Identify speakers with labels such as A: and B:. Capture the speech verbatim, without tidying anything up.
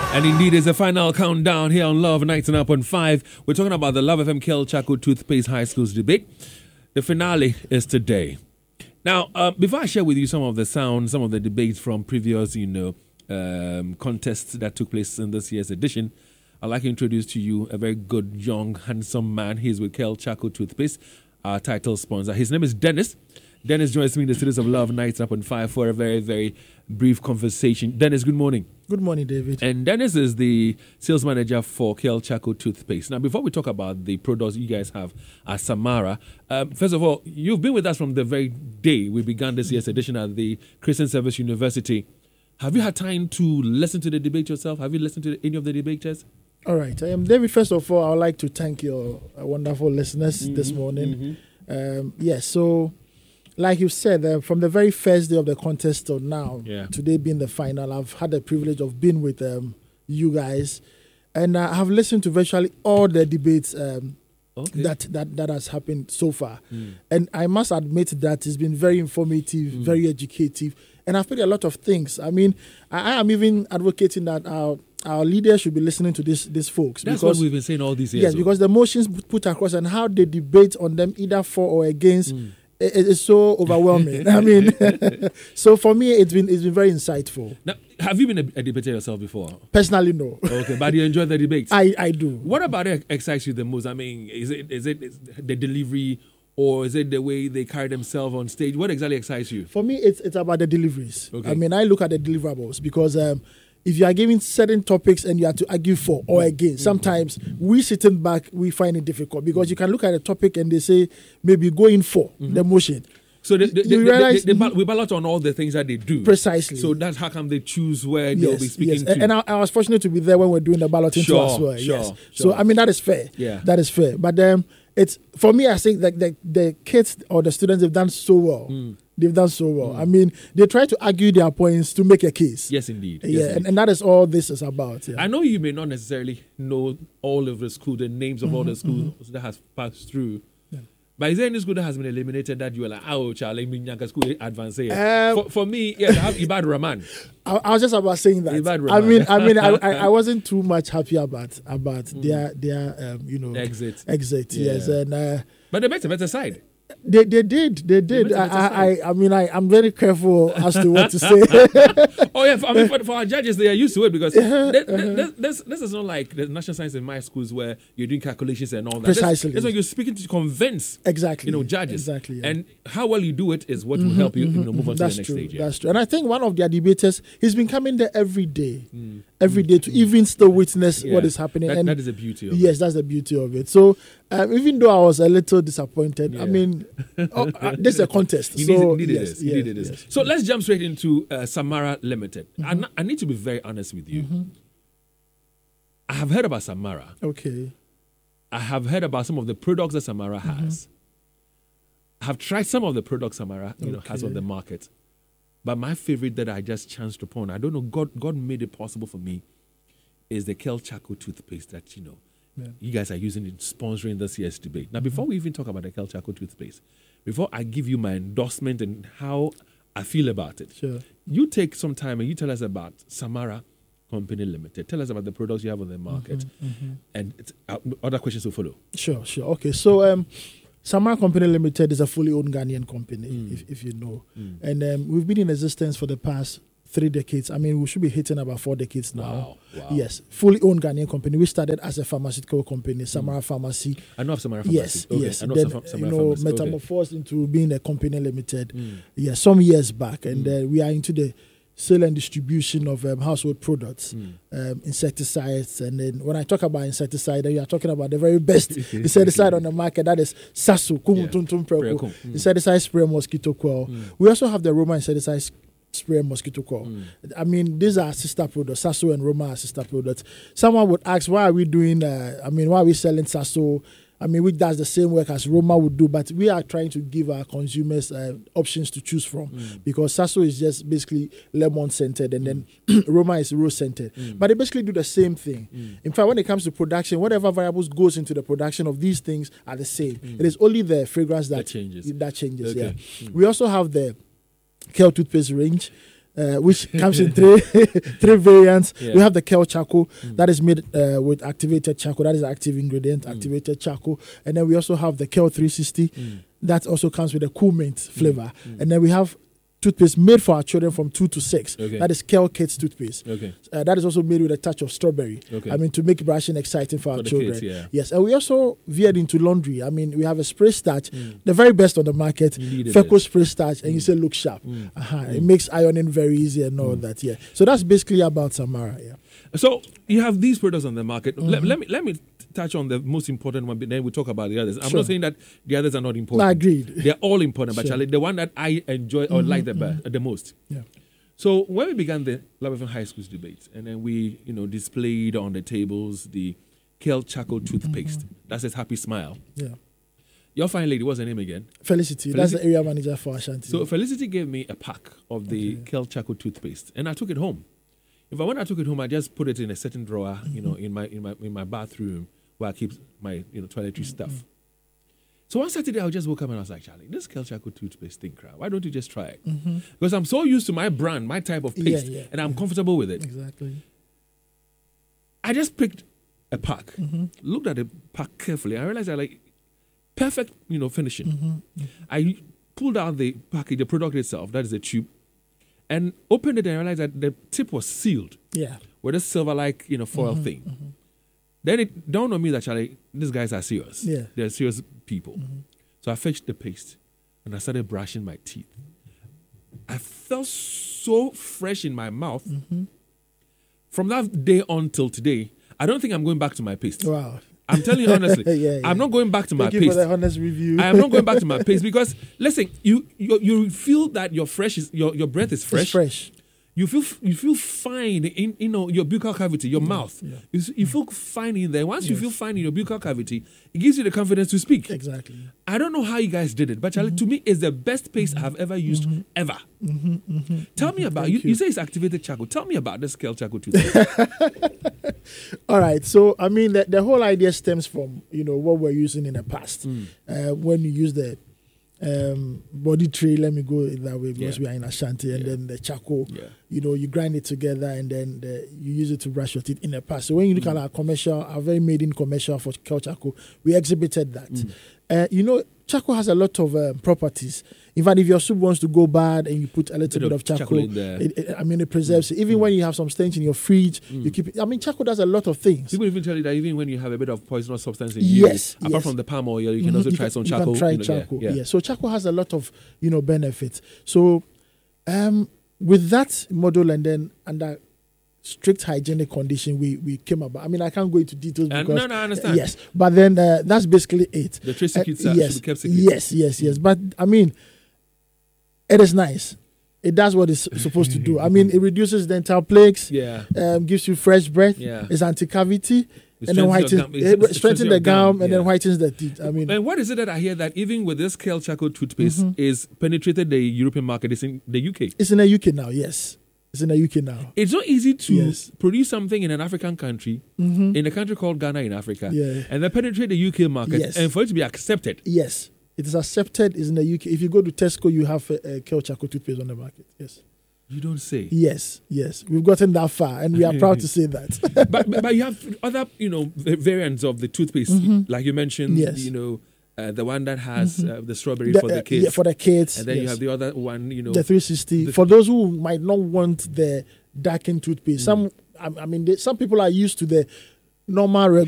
A: And indeed, it's the final countdown here on Love ninety-nine point five. We're talking about the Love F M Kel Chaco Toothpaste High Schools debate. The finale is today. Now, uh, before I share with you some of the sounds, some of the debates from previous, you know, um, contests that took place in this year's edition, I'd like to introduce to you a very good, young, handsome man. He's with Kel Chaco Toothpaste, our title sponsor. His name is Dennis. Dennis joins me in the studios of Love ninety-nine point five for a very, very brief conversation. Dennis, good morning.
B: Good morning, David.
A: And Dennis is the sales manager for Kel Chaco Toothpaste. Now, before we talk about the products you guys have at Samara, um, first of all, you've been with us from the very day we began this year's edition at the Christian Service University. Have you had time to listen to the debate yourself? Have you listened to any of the debaters?
B: All right. Um, David, first of all, I would like to thank your uh, wonderful listeners mm-hmm, this morning. Mm-hmm. Um, yes, yeah, so... Like you said, uh, from the very first day of the contest till now, yeah. today being the final, I've had the privilege of being with um, you guys, and I have listened to virtually all the debates um, okay. that, that that has happened so far. Mm. And I must admit that it's been very informative, mm. very educative, and I've heard a lot of things. I mean, I, I am even advocating that our our leaders should be listening to this these folks.
A: That's
B: because,
A: what we've been saying all these years.
B: Yes,
A: though.
B: because the motions put across and how they debate on them, either for or against. Mm. It's so overwhelming. I mean, so for me, it's been it's been very insightful.
A: Now, have you been a, a debater yourself before?
B: Personally, no.
A: Okay, but you enjoy the debates?
B: I, I do.
A: What about it excites you the most? I mean, is it is it is the delivery, or is it the way they carry themselves on stage? What exactly excites you?
B: For me, it's it's about the deliveries.
A: Okay.
B: I mean, I look at the deliverables because um, if you are given certain topics and you have to argue for or against, sometimes mm-hmm. we sitting back, we find it difficult because you can look at a topic and they say maybe going for mm-hmm. the motion.
A: So they, they, you they, realize, they, they, they, we ballot on all the things that they do.
B: Precisely.
A: So that's how come they choose where
B: yes,
A: they'll be speaking
B: yes.
A: to.
B: And I, I was fortunate to be there when we're doing the balloting
A: sure,
B: too as well.
A: Sure,
B: yes.
A: Sure.
B: So I mean that is fair.
A: Yeah.
B: That is fair. But um, it's for me. I think that the, the kids or the students have done so well. Mm. They've done so well. Mm. I mean, they try to argue their points to make a case.
A: Yes, indeed.
B: Yeah,
A: yes,
B: and,
A: indeed.
B: and that is all this is about. Yeah.
A: I know you may not necessarily know all of the school, the names of mm-hmm, all the schools mm-hmm. that has passed through. Yeah. But is there any school that has been eliminated that you are like, oh, Charlie, Minyanka school advance here? Um, for, for me, yes, I have Ibad Rahman.
B: I, I was just about saying that. Ibad I mean, I mean, I, I, I wasn't too much happy about about mm. their their um, you know
A: exit
B: exit. Yeah. Yes, and uh,
A: but the better better side.
B: They they did they did I I, I mean I I'm very careful as to what to say.
A: Oh yeah, I mean for, for our judges they are used to it because uh-huh, this, uh-huh. this, this, this is not like the national science in my schools where you're doing calculations and all that.
B: Precisely,
A: this, this is when you're speaking to convince
B: exactly
A: you know judges
B: exactly, yeah.
A: and how well you do it is what mm-hmm, will help you, mm-hmm, you know, move on
B: that's
A: to the next
B: true,
A: stage. Yeah.
B: That's true, and I think one of their debaters he's been coming there every day, mm. every day to mm. even still witness yeah. what is happening.
A: That,
B: and
A: that is the beauty of
B: yes,
A: it.
B: Yes, that's the beauty of it. So um, even though I was a little disappointed, yeah. I mean. oh, Uh, this is a contest.
A: You
B: so,
A: needed, needed
B: yes,
A: this.
B: Yes,
A: needed this.
B: Yes.
A: So let's jump straight into uh, Samara Limited. Mm-hmm. I, I need to be very honest with you. Mm-hmm. I have heard about Samara.
B: Okay.
A: I have heard about some of the products that Samara has. Mm-hmm. I have tried some of the products Samara you know, okay. has on the market. But my favorite that I just chanced upon, I don't know, God, God made it possible for me, is the Kel Chaco toothpaste that, you know, yeah. you guys are using it, sponsoring this year's debate. Now, before mm-hmm. we even talk about the Kel Chaco toothpaste, before I give you my endorsement and how I feel about it,
B: sure.
A: you take some time and you tell us about Samara Company Limited. Tell us about the products you have on the market, mm-hmm, mm-hmm. and it's, uh, other questions will follow.
B: Sure, sure. Okay, so um, Samara Company Limited is a fully owned Ghanaian company, mm. if, if you know. Mm. And um, we've been in existence for the past three decades. I mean, we should be hitting about four decades now.
A: Wow, wow.
B: Yes, fully owned Ghanaian company. We started as a pharmaceutical company, Samara mm. Pharmacy.
A: I know of Samara Pharmacy.
B: Yes,
A: okay.
B: yes.
A: I know
B: then,
A: Samara
B: you know,
A: Pharmacy.
B: metamorphosed
A: okay.
B: into being a company limited.
A: Mm.
B: Yes, some years back. And
A: mm.
B: uh, we are into the sale and distribution of um, household products, mm. um, insecticides. And then when I talk about insecticide, you are talking about the very best insecticide on the market. That is Sasu, Kumutuntum Preko,
A: mm.
B: insecticide spray mosquito coil. Mm. We also have the Roma insecticide spray mosquito coil. Mm. I mean, these are sister products. Sasu and Roma are sister products. Someone would ask, why are we doing, uh, I mean, why are we selling Sasu? I mean, which does the same work as Roma would do, but we are trying to give our consumers uh, options to choose from mm. because Sasso is just basically lemon-scented and mm. then Roma is rose-scented. Mm. But they basically do the same thing. Mm. In fact, when it comes to production, whatever variables goes into the production of these things are the same. Mm. It is only the fragrance that,
A: that changes.
B: That changes,
A: okay.
B: yeah.
A: Mm.
B: We also have the Kel toothpaste range. uh, which comes in three three variants.
A: Yeah.
B: We have the Kel Charcoal
A: Mm.
B: that is made uh, with activated charcoal. That is the active ingredient,
A: Mm.
B: activated charcoal. And then we also have the Kel three sixty.
A: Mm.
B: That also comes with a cool mint flavor.
A: Mm.
B: And then we have toothpaste made for our children from two to six.
A: Okay.
B: That is Kel Kids toothpaste.
A: Okay.
B: Uh, that is also made with a touch of strawberry.
A: Okay.
B: I mean, to make brushing exciting for,
A: For
B: our
A: the
B: children.
A: kids, yeah.
B: Yes, and we also veered into laundry. I mean, we have a spray starch,
A: Mm.
B: the very best on the market,
A: Needed
B: Feco
A: it.
B: spray starch, and you
A: Mm.
B: say look sharp.
A: Mm.
B: Uh-huh.
A: Mm.
B: It makes ironing very easy and all
A: Mm.
B: that. Yeah. So that's basically about Samara. Yeah.
A: So you have these products on the market. Let,
B: Mhm.
A: let me let me touch on the most important one, but then we'll talk about the others. I'm
B: Sure.
A: not saying that the others are not
B: No,
A: important.
B: agreed.
A: They're all important, but
B: Sure.
A: Charlie, the one that I enjoy or
B: Mhm,
A: like the best, the most.
B: Yeah.
A: So when we began the Love F M High Schools debate, and then we, you know, displayed on the tables the Kel Charcoal toothpaste. That says Happy Smile.
B: Yeah.
A: Your fine lady, what's her name again?
B: Felicity,
A: Felicity.
B: that's the area manager for Ashanti.
A: So Felicity gave me a pack of the
B: Okay.
A: Kel Charcoal toothpaste, and I took it home. If I when I took it home, I just put it in a certain drawer, you know, in my in my in my bathroom where I keep my you know toiletry stuff. So one Saturday, I just woke up and I was like, Charlie, this Kel Charcoal toothpaste thing, crap. Why don't you just try it?
B: Mhm.
A: Because I'm so used to my brand, my type of
B: Yeah,
A: paste,
B: yeah,
A: and I'm
B: yeah.
A: comfortable with it.
B: Exactly.
A: I just picked a pack,
B: Mhm.
A: looked at the pack carefully. I realized I like perfect, you know, finishing.
B: Mhm.
A: I pulled out the package, the product itself, that is a tube, and opened it and realized that the tip was sealed
B: Yeah.
A: with a silver-like, you know, foil
B: Mhm,
A: thing.
B: mhm.
A: Then it dawned on me that Charlie, these guys are serious.
B: Yeah.
A: They're serious people.
B: Mhm.
A: So I fetched the paste and I started brushing my teeth. I felt so fresh in my mouth.
B: Mhm.
A: From that day on till today, I don't think I'm going back to my paste.
B: Wow.
A: I'm telling you honestly,
B: Yeah, yeah.
A: I'm not going back to my
B: Thank you
A: paste.
B: for the honest review.
A: I am not going back to my paste because listen, you you, you feel that your fresh is your, your breath is fresh.
B: It's fresh.
A: You feel you feel fine in you know your buccal cavity, your mouth.
B: yeah.
A: You, s- you feel fine in there. Once you
B: Yes.
A: feel fine in your buccal cavity, it gives you the confidence to speak.
B: Exactly.
A: I don't know how you guys did it, but Charlie, to me, it's the best paste I have ever used ever.
B: Mm-hmm, mm-hmm.
A: Tell me about
B: Thank
A: you,
B: you.
A: you. say it's activated charcoal. Tell me about this Kel Charcoal toothpaste.
B: All right. So, I mean, the, the whole idea stems from, you know, what we're using in the past.
A: Mm.
B: Uh, when you use the um, body tray, let me go in that way because
A: Yeah.
B: we are in Ashanti, and
A: Yeah.
B: then the charcoal,
A: Yeah.
B: you know, you grind it together and then the, you use it to brush your teeth in the past. So, when you look
A: Mm.
B: at our commercial, our very maiden commercial for Kel Charcoal, we exhibited that.
A: Mm.
B: Uh, you know, charcoal has a lot of um, properties. In fact, if your soup wants to go bad and you put a little bit, of charcoal,
A: in there.
B: it, it- I mean, it preserves it. Even
A: Mm.
B: when you have some stains in your fridge,
A: Mm.
B: you keep it. I mean, charcoal does a lot of things.
A: People even tell you that even when you have a bit of poisonous substance in you,
B: Yes,
A: apart
B: yes.
A: from the palm oil, you can
B: Mhm.
A: also
B: You
A: try
B: can-
A: some
B: you
A: charcoal.
B: can try
A: you know, yeah,
B: charcoal.
A: yeah.
B: Yeah. So charcoal has a lot of you know benefits. So um, with that model and then under strict hygienic condition, we we came about. I mean, I can't go into details
A: Uh,
B: because
A: no, no, I understand.
B: yes, but then uh, that's basically it.
A: The trade
B: Uh,
A: secrets are-
B: yes,
A: should be kept secret.
B: yes, yes, yes. But I mean, it is nice. It does what it's supposed to do. I mean, it reduces dental plaques.
A: Yeah.
B: Um, gives you fresh breath.
A: Yeah.
B: It's anti-cavity.
A: It
B: and then
A: strengthens
B: whitens,
A: your gum. It
B: it
A: strengthens
B: strengthens
A: your
B: the gum, and
A: yeah.
B: then whitens the teeth. I mean,
A: And what is it that I hear that even with this Kel Charcoal toothpaste
B: Mhm.
A: is penetrated the European market? It's in the U K.
B: it's in the U K now. Yes, it's in the U K now.
A: It's not easy to
B: Yes.
A: produce something in an African country,
B: Mm-hmm.
A: in a country called Ghana in Africa,
B: Yeah.
A: and then penetrate the U K market,
B: Yes.
A: and for it to be accepted.
B: Yes, it is accepted. It's in the U K. If you go to Tesco, you have a, a Kel Charcoal toothpaste on the market. Yes,
A: You don't say.
B: yes, yes. We've gotten that far, and we are proud to say that.
A: but, but but you have other you know va- variants of the toothpaste,
B: Mhm.
A: like you mentioned.
B: Yes.
A: You know, uh, the one that has
B: Mhm.
A: uh, the strawberry
B: The-
A: for the
B: uh,
A: kids,
B: yeah, for the kids,
A: and then you
B: yes.
A: have the other one. You know,
B: the three sixty.
A: the-
B: For those who might not want the darkened toothpaste,
A: Mm.
B: some I, I mean, they, some people are used to the normal